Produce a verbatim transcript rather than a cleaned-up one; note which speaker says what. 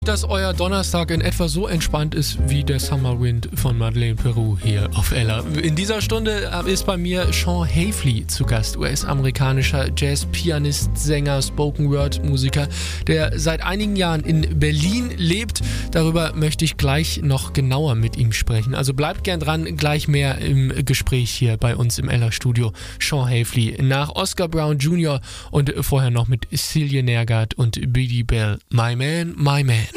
Speaker 1: Dass euer Donnerstag in etwa so entspannt ist wie der Summer Wind von Madeleine Peru hier auf Ella. In dieser Stunde ist bei mir Sean Haefley zu Gast, U S-amerikanischer Jazz-Pianist, Sänger, Spoken-Word-Musiker, der seit einigen Jahren in Berlin lebt. Darüber möchte ich gleich noch genauer mit ihm sprechen. Also bleibt gern dran, gleich mehr im Gespräch hier bei uns im Ella-Studio. Sean Haefley nach Oscar Brown Junior und vorher noch mit Celia Nergard und Biddy Bell. My Man, My Man.